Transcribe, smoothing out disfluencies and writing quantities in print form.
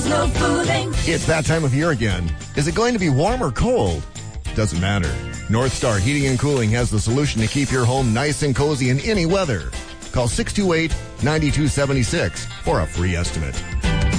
There's no fooling. It's that time of year again. Is it going to be warm or cold? Doesn't matter. North Star Heating and Cooling has the solution to keep your home nice and cozy in any weather. Call 628-9276 for a free estimate.